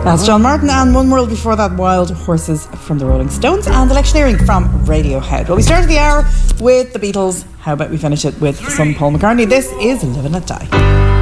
That's John Martin, and One World before that, Wild Horses from the Rolling Stones, and Electioneering from Radiohead. Well, we started the hour with the Beatles. How about we finish it with some Paul McCartney? This is Live and Let Die.